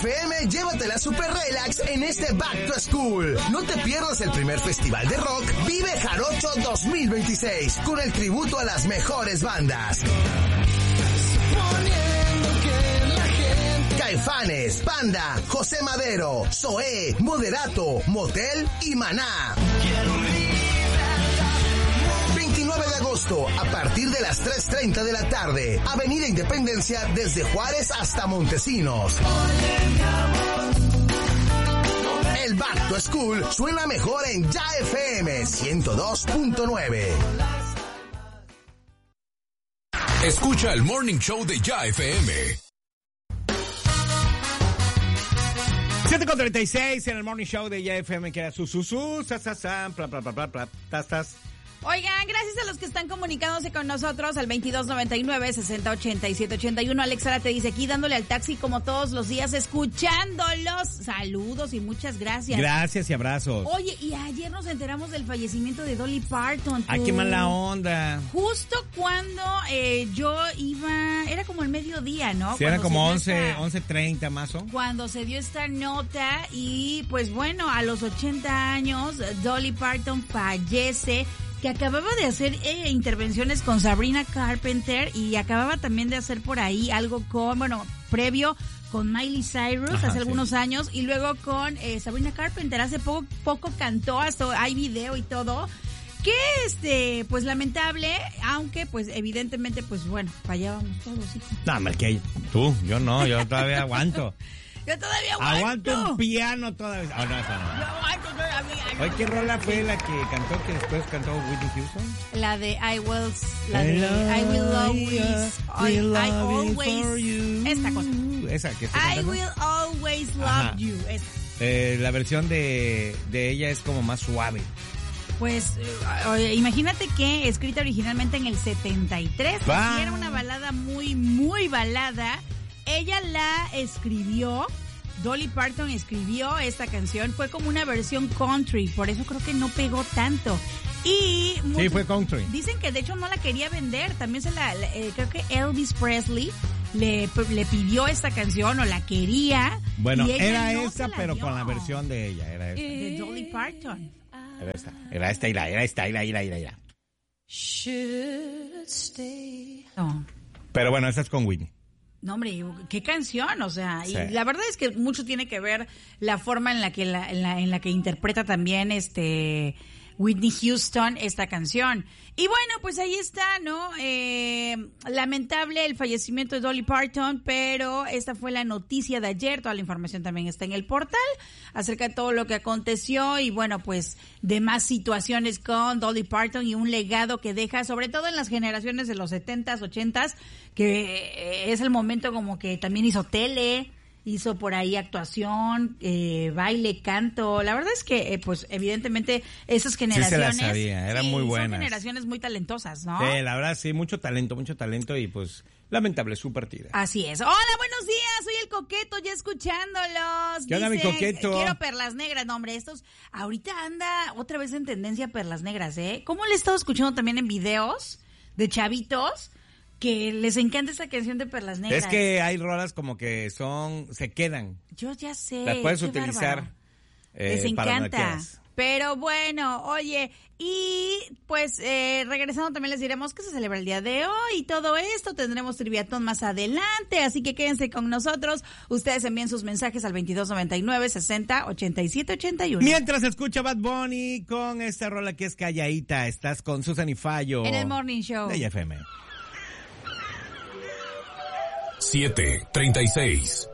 FM, llévatela super relax en este Back to School. No te pierdas el primer festival de rock Vive Jarocho 2026 con el tributo a las mejores bandas. Caifanes, Panda, José Madero, Zoé, Moderato, Motel y Maná. 29 de agosto, a partir de las 3:30 de la tarde, Avenida Independencia desde Juárez hasta Montesinos. El Back to School suena mejor en Ya FM 102.9. Escucha el Morning Show de Ya FM. 7:36 en el Morning Show de Ya FM, que era tastas. Oigan, gracias a los que están comunicándose con nosotros al 2299-608781. Alexara te dice aquí dándole al taxi como todos los días, escuchándolos. Saludos y muchas gracias. Gracias y abrazos. Oye, y ayer nos enteramos del fallecimiento de Dolly Parton. ¡Ay, qué mala onda! Justo cuando yo iba, era como el mediodía, ¿no? Sí, era como 11:30 más o menos. Cuando se dio esta nota y pues bueno, a los 80 años, Dolly Parton fallece, que acababa de hacer intervenciones con Sabrina Carpenter y acababa también de hacer por ahí algo previo con Miley Cyrus hace algunos años y luego con Sabrina Carpenter. Hace poco cantó, hasta hay video y todo. Que pues lamentable, aunque pues evidentemente pues bueno, fallábamos todos, hijo. No, yo no, yo todavía aguanto. Yo todavía aguanto. Aguanto un piano todavía. Oh, no, eso no. Yo aguanto todavía. Oye, ¿qué rola fue la que cantó, que después cantó Whitney Houston? La de I Will Always. Esta cosa. Esa que I Will Always Love You. Esa. La versión de ella es como más suave. Pues imagínate que escrita originalmente en el 73, y era una balada muy, muy balada. Ella la escribió, Dolly Parton escribió esta canción, fue como una versión country, por eso creo que no pegó tanto. Y sí, fue country. Dicen que de hecho no la quería vender, también creo que Elvis Presley le pidió esta canción o la quería. Bueno, era no esa, pero con la versión de ella, era esta. De Dolly Parton. Era esta. No. Pero bueno, esa es con Whitney. No, hombre, qué canción, o sea, sí. Y la verdad es que mucho tiene que ver la forma en la que en la que interpreta también Whitney Houston esta canción. Y bueno, pues ahí está, ¿no? Lamentable el fallecimiento de Dolly Parton, pero esta fue la noticia de ayer. Toda la información también está en el portal acerca de todo lo que aconteció y bueno, pues demás situaciones con Dolly Parton y un legado que deja, sobre todo en las generaciones de los 70s, 80s, que es el momento como que también hizo tele, hizo por ahí actuación, baile, canto. La verdad es que, pues, evidentemente, esas generaciones... Sí se la sabía, eran muy buenas. Son generaciones muy talentosas, ¿no? Sí, la verdad, sí, mucho talento y, pues, lamentable su partida. Así es. Hola, buenos días, soy el Coqueto, ya escuchándolos. ¿Qué onda, mi Coqueto? Quiero perlas negras, no, hombre, ahorita anda otra vez en tendencia perlas negras, ¿eh? ¿Cómo le he estado escuchando también en videos de chavitos? Que les encanta esa canción de Perlas Negras. Es que hay rolas como que se quedan. Yo ya sé. Las puedes utilizar les encanta. Pero bueno, oye, y pues regresando también les diremos que se celebra el día de hoy y todo esto. Tendremos triviatón más adelante, así que quédense con nosotros. Ustedes envíen sus mensajes al 2299-60-8781. Mientras escucha Bad Bunny con esta rola que es Calladita, estás con Susan y Fallo. En el Morning Show. De FM. 7:36.